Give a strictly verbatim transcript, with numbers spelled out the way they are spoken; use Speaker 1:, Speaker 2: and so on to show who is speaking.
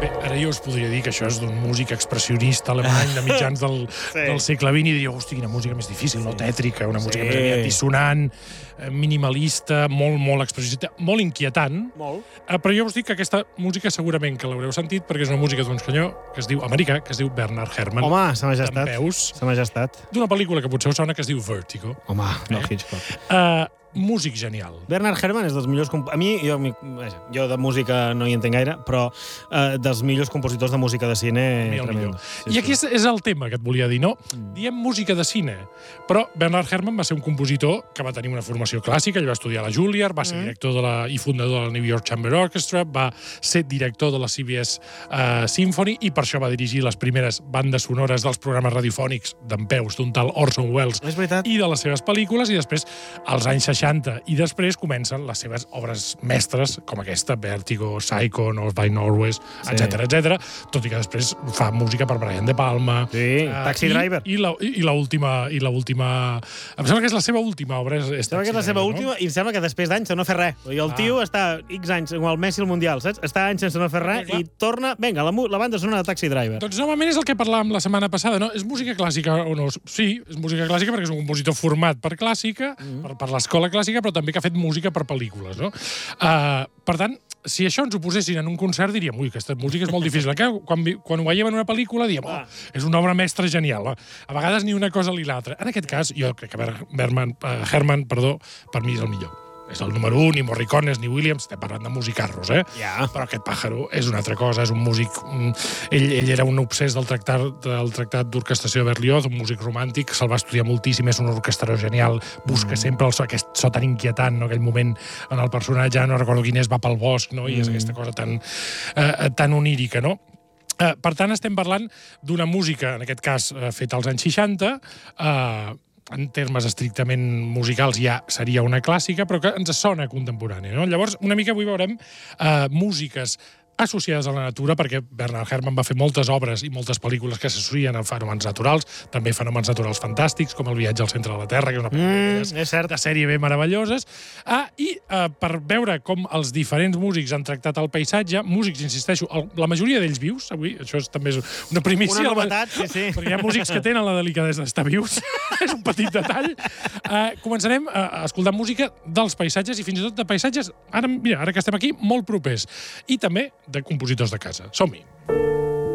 Speaker 1: Bé, ara jo us podria dir que això és d'un músic expressionista alemany de mitjans del, sí. del segle vint i diria, hosti, quina música més difícil, sí. no tètrica, una música sí. més aviat dissonant, minimalista, molt, molt expressionista, molt inquietant.
Speaker 2: Molt.
Speaker 1: Però jo us dic que aquesta música segurament que l'haureu sentit perquè és una música d'un senyor que es diu americà, que es diu Bernard Herrmann.
Speaker 2: Home, sa majestat.
Speaker 1: Dempeus.
Speaker 2: Sa majestat.
Speaker 1: D'una pel·lícula que potser us sona que es diu Vertigo.
Speaker 2: Home, no
Speaker 1: eh?
Speaker 2: Hitchcock.
Speaker 1: Uh, músic genial.
Speaker 2: Bernard Herrmann és dels millors... A mi, jo, jo de música no hi entenc gaire, però eh, dels millors compositors de música de cine...
Speaker 1: Sí, I aquí és, és el tema que et volia dir, no? Mm. Diem música de cine, però Bernard Herrmann va ser un compositor que va tenir una formació clàssica, ell va estudiar a la Juilliard, va ser mm. director de la, i fundador de la New York Chamber Orchestra, va ser director de la C B S uh, Symphony i per això va dirigir les primeres bandes sonores dels programes radiofònics dempeus d'un tal Orson Welles i de les seves pel·lícules, i després, als anys seixanta, i després comencen les seves obres mestres, com aquesta, Vertigo, Psycho, North by Northwest, sí. etcètera, etcètera, tot i que després fa música per Brian De Palma.
Speaker 2: Sí, uh, Taxi
Speaker 1: i,
Speaker 2: Driver.
Speaker 1: I, la, i, la última, i la última... Em sembla que és la seva última obra. És, és
Speaker 2: sembla que és la seva última, no? I em sembla que després d'anys no fer res. I el ah. tio està X anys, com el Messi al Mundial, saps? Està anys sense no fer res i torna... Vinga, la, la banda sonora de Taxi Driver.
Speaker 1: Doncs normalment és el que parlàvem la setmana passada, no? És música clàssica o no? Sí, és música clàssica perquè és un compositor format per clàssica, mm. per, per l'escola clàssica, però també que ha fet música per pel·lícules, no? Uh, per tant, si això ens ho posessin en un concert, diríem, ui, aquesta música és molt difícil. Quan, quan ho veiem en una pel·lícula, diem, oh, és una obra mestra genial. A vegades ni una cosa ni l'altra. En aquest cas, jo crec que Berman, uh, Herrmann, perdó, per mi és el millor. És el número un, ni Morricone, ni Williams, estem parlant de musicarros, eh?
Speaker 2: Yeah.
Speaker 1: Però aquest pàjaro és una altra cosa, és un músic... Ell, ell era un obsès del tractat, del tractat d'orquestració de Berlioz, un músic romàntic, se'l va estudiar moltíssim, és un orquestrador genial, busca mm. sempre el so, aquest so tan inquietant, no? Aquell moment en el personatge, no recordo quin és, va pel bosc, no? I és aquesta cosa tan, eh, tan onírica, no? Eh, per tant, estem parlant d'una música, en aquest cas, eh, feta als anys seixanta, eh, en termes estrictament musicals ja seria una clàssica, però que ens sona contemporània, no? Llavors, una mica avui veurem eh, músiques associades a la natura, perquè Bernard Herrmann va fer moltes obres i moltes pel·lícules que s'associen a fenòmens naturals, també fenòmens naturals fantàstics, com El viatge al centre de la Terra, que és una pel·lícula
Speaker 2: mm, és cert.
Speaker 1: de sèrie B meravelloses. Ah, I eh, per veure com els diferents músics han tractat el paisatge, músics, insisteixo, el, la majoria d'ells vius, avui, això és, també és una primícia.
Speaker 2: Una novetat, sí, sí.
Speaker 1: Perquè hi ha músics que tenen la delicadesa d'estar vius, és un petit detall. Eh, començarem a escoltar música dels paisatges i fins i tot de paisatges, ara, mira, ara que estem aquí, molt propers. I també de compositors de casa. Som-hi!